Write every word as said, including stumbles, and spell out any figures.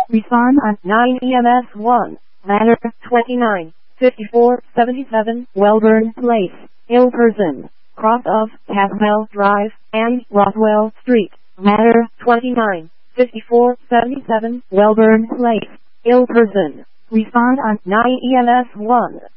Respond on nine E M S one, matter twenty-nine, fifty-four seventy-seven, Welburn Place, Ilperson, cross of Caswell Drive and Roswell Street, matter twenty-nine, fifty-four seventy-seven, Welburn Place, Ilperson. Respond on nine E M S one.